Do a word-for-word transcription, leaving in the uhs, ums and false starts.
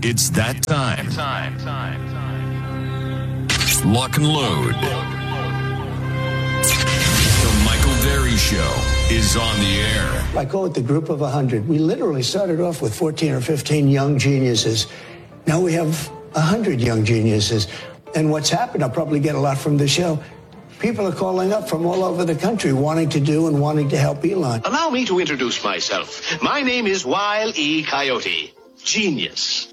It's that time. Time, time, time. Lock and load. The Michael Berry Show is on the air. I call it the group of one hundred. We literally started off with fourteen or fifteen young geniuses. Now we have one hundred young geniuses. And what's happened, I'll probably get a lot from the show. People are calling up from all over the country wanting to do and wanting to help Elon. Allow me to introduce myself. My name is Wile E. Coyote. Genius.